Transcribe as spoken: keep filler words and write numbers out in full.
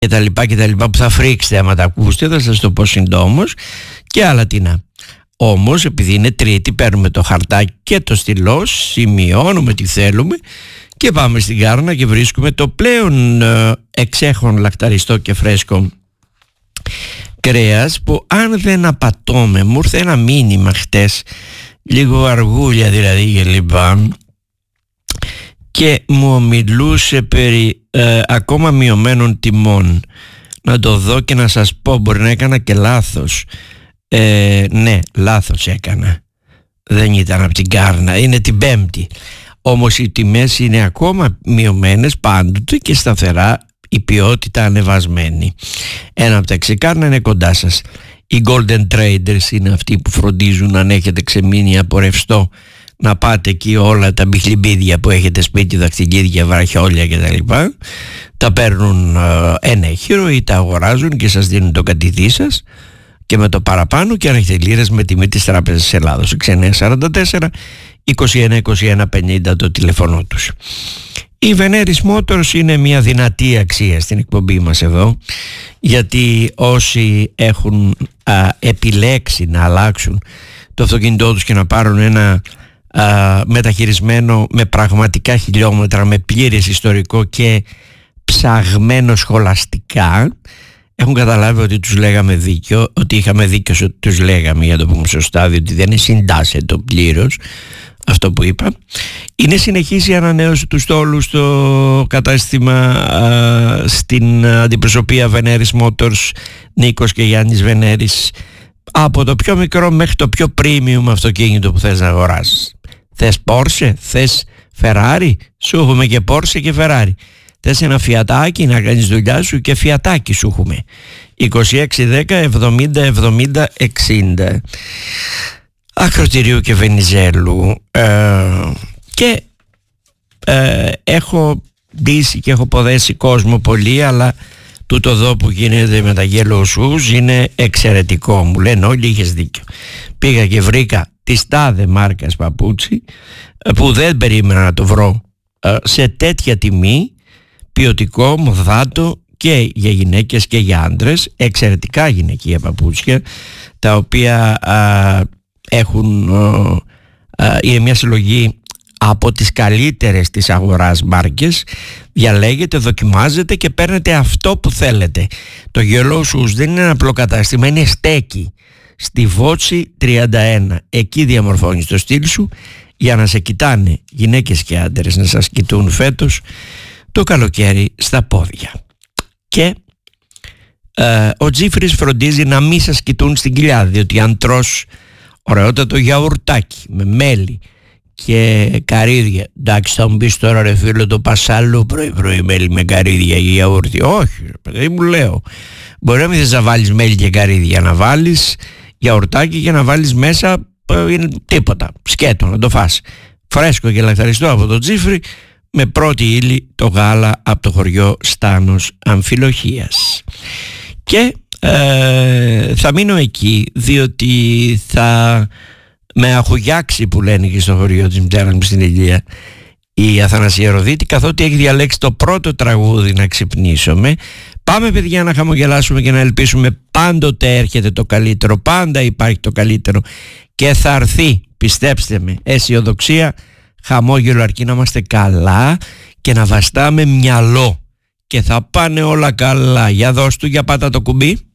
και τα λοιπά και τα λοιπά που θα φρίξετε άμα τα ακούσετε, θα σας το πω συντόμως, και άλλα τι να. Όμως επειδή είναι Τρίτη παίρνουμε το χαρτάκι και το στυλό, σημειώνουμε τι θέλουμε και πάμε στην Κάρνα και βρίσκουμε το πλέον ε, εξέχον λακταριστό και φρέσκο κρέας, που αν δεν απατώμε, μου ήρθε ένα μήνυμα χτες, λίγο αργούλια δηλαδή και λοιπά, και μου μιλούσε περί ε, ακόμα μειωμένων τιμών. Να το δω και να σας πω, μπορεί να έκανα και λάθος. Ε, ναι, λάθος έκανα. Δεν ήταν από την Κάρνα, είναι την Πέμπτη. Όμως οι τιμές είναι ακόμα μειωμένες πάντοτε και σταθερά, η ποιότητα ανεβασμένη. Ένα από τα εξεκάρνα είναι κοντά σας. Οι Golden Traders είναι αυτοί που φροντίζουν, αν έχετε ξεμείνει από ρευστό, να πάτε εκεί όλα τα μπιχλιμπίδια που έχετε σπίτι, δαχτυλίδια, βραχιόλια κτλ. Τα παίρνουν ε, ένα χείρο ή τα αγοράζουν και σας δίνουν το κατηδί σας και με το παραπάνω, και αν έχετε λίρες με τιμή της Τράπεζας της Ελλάδος. έξι εννιά τέσσερα τέσσερα είκοσι ένα είκοσι ένα πενήντα το τηλεφωνό τους. Η Veneris Motors είναι μια δυνατή αξία στην εκπομπή μας εδώ, γιατί όσοι έχουν α, επιλέξει να αλλάξουν το αυτοκίνητό τους και να πάρουν ένα α, μεταχειρισμένο με πραγματικά χιλιόμετρα, με πλήρες ιστορικό και ψαγμένο σχολαστικά, έχουν καταλάβει ότι τους λέγαμε δίκιο, ότι είχαμε δίκιο ότι τους λέγαμε, για το πούμε σωστά, διότι δεν συντάσσεται πλήρως αυτό που είπα. Είναι συνεχής η ανανέωση του στόλου στο κατάστημα α, στην αντιπροσωπεία Veneris Motors, Νίκος και Γιάννης Veneris, από το πιο μικρό μέχρι το πιο premium αυτοκίνητο που θες να αγοράσεις. Θες Porsche, θες Ferrari, σου έχουμε και Porsche και Ferrari. Θες ένα φιατάκι να κάνεις δουλειά σου, και φιατάκι σου έχουμε. είκοσι έξι δέκα εβδομήντα εβδομήντα εξήντα. Ακροτηρίου και Βενιζέλου. ε, και ε, έχω ντύσει και έχω ποδέσει κόσμο πολύ, αλλά τούτο εδώ που γίνεται με τα yellow shoes είναι εξαιρετικό. Μου λένε όλοι είχες δίκιο. Πήγα και βρήκα της τάδε μάρκας παπούτσι, που δεν περίμενα να το βρω σε τέτοια τιμή, ποιοτικό, μοδάτο, και για γυναίκες και για άντρες, εξαιρετικά γυναικεία παπούτσια, τα οποία α, έχουν α, α, είναι μια συλλογή από τις καλύτερες της αγοράς μάρκες. Διαλέγετε, δοκιμάζετε και παίρνετε αυτό που θέλετε. Το Yellow Shoes δεν είναι ένα απλό κατάστημα, είναι στέκι στη Βότσι τριάντα ένα. Εκεί διαμορφώνεις το στυλ σου για να σε κοιτάνε γυναίκες και άντρες, να σας κοιτούν φέτος το καλοκαίρι στα πόδια. Και ε, ο Τζίφρις φροντίζει να μην σας κοιτούν στην κοιλιά, διότι αν τρως ωραιότατο γιαουρτάκι με μέλι και καρύδια, εντάξει θα μου πεις τώρα ρε φίλο, το πασάλο πρωί πρωί μέλι με καρύδια ή γιαούρτι. Όχι παιδί μου, λέω, μπορεί να μην θες να βάλεις μέλι και καρύδια, να βάλεις γιαουρτάκι και να βάλεις μέσα είναι τίποτα, σκέτο να το φας φρέσκο και λαχταριστό από το Τζίφρι, με πρώτη ύλη το γάλα από το χωριό Στάνος Αμφιλοχίας. Και ε, θα μείνω εκεί, διότι θα με αχουγιάξει, που λένε και στο χωριό της μητέρας μου στην Ηλία, η Αθανασία Ροδίτη, καθότι έχει διαλέξει το πρώτο τραγούδι να ξυπνήσουμε. Πάμε παιδιά να χαμογελάσουμε και να ελπίσουμε. Πάντοτε έρχεται το καλύτερο, πάντα υπάρχει το καλύτερο και θα έρθει, πιστέψτε με, αισιοδοξία, χαμόγελο, αρκεί να είμαστε καλά και να βαστάμε μυαλό και θα πάνε όλα καλά. Για δώσ' του, για πάτα το κουμπί.